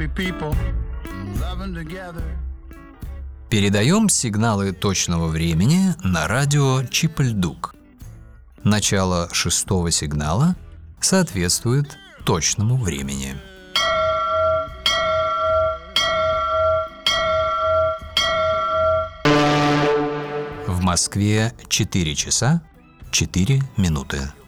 Передаем сигналы точного времени на радио Чип-Ль-Дук. Начало 6-го сигнала соответствует точному времени. В Москве 4 часа 4 минуты.